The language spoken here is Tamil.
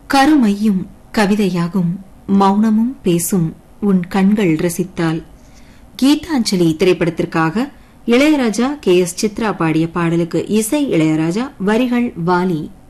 கருமையும் கவிதையாகும், மௌனமும் பேசும் உன் கண்கள் ரசித்தால். கீதாஞ்சலி திரைப்படத்திற்காக இளையராஜா, கே.எஸ். சித்ரா பாடிய பாடலுக்கு இசை இளையராஜா, வரிகள் வாலி.